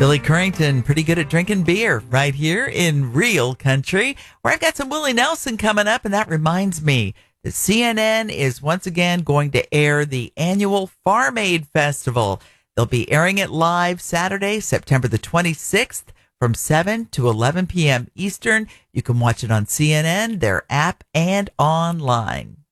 Billy Currington, pretty good at drinking beer right here in Real Country, where I've got some Willie Nelson coming up. And that reminds me that CNN is once again going to air the annual Farm Aid Festival. They'll be airing it live Saturday, September the 26th from 7 to 11 p.m. Eastern. You can watch it on CNN, their app, and online.